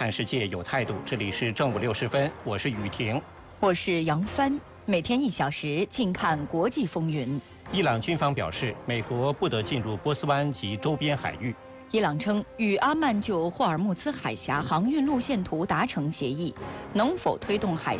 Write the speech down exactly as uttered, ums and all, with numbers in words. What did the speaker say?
看世界有态度。这里是正午六十分，我是雨婷， 我是杨帆。每天一小时，静看国际风云。 伊朗军方表示，美国不得进入波斯湾及周边海域。 伊朗称与阿曼就霍尔木兹海峡航运路线图达成协议，能否推动海